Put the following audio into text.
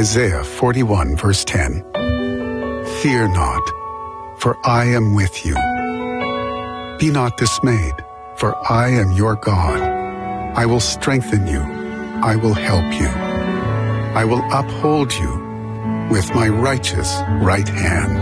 Isaiah 41 verse 10. Fear not, for I am with you. Be not dismayed, for I am your God. I will strengthen you. I will help you. I will uphold you with my righteous right hand.